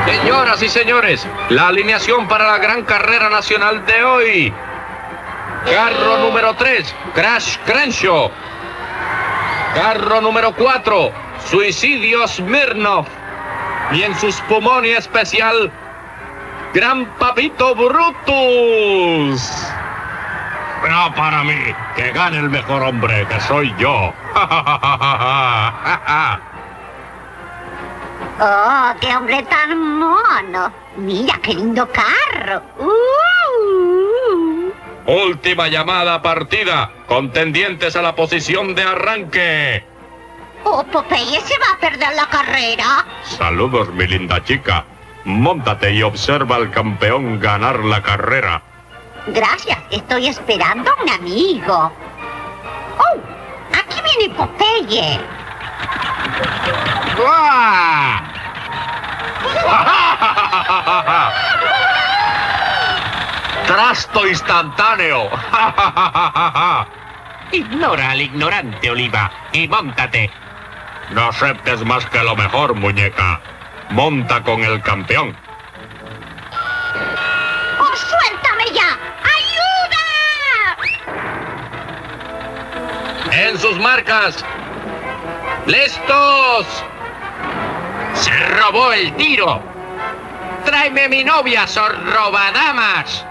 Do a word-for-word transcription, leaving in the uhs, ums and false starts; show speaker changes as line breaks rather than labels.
Señoras y señores, la alineación para la gran carrera nacional de hoy. Carro número tres, Crash Crenshaw. Carro número cuatro, Suicidio Smirnov. Y en su Spumoni especial, Gran Papito Brutus. Pero para mí, que gane el mejor hombre, que soy yo.
¡Oh, qué hombre tan mono! ¡Mira qué lindo carro! Uh.
Última llamada partida. Contendientes a la posición de arranque.
¡Oh, Popeye se va a perder la carrera!
Saludos, mi linda chica. Móntate y observa al campeón ganar la carrera.
Gracias, estoy esperando a un amigo. ¡Oh! Aquí viene Popeye.
¡Ah! ¡Trasto instantáneo!
Ignora al ignorante, Oliva, y móntate.
No aceptes más que lo mejor, muñeca. Monta con el campeón.
¡Oh, suéltame ya! ¡Ayuda!
En sus marcas. ¡Listos! ¡Se robó el tiro! ¡Tráeme mi novia, sorrobadamas!